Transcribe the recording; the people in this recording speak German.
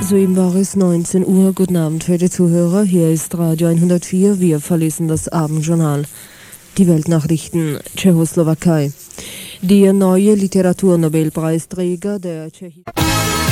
Soeben war es 19 Uhr. Guten Abend für die Zuhörer. Hier ist Radio 104. Wir verlesen das Abendjournal. Die Weltnachrichten Tschechoslowakei. Der neue Literaturnobelpreisträger der tschechischen